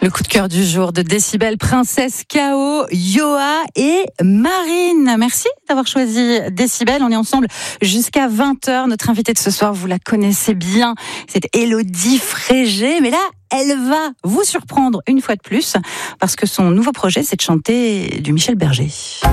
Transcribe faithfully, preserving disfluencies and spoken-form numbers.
Le coup de cœur du jour de Décibel, Princesse K O, Yoa et Marine. Merci d'avoir choisi Décibel. On est ensemble jusqu'à vingt heures. Notre invitée de ce soir, vous la connaissez bien. C'est Élodie Frégé. Mais là, elle va vous surprendre une fois de plus parce que son nouveau projet, c'est de chanter du Michel Berger.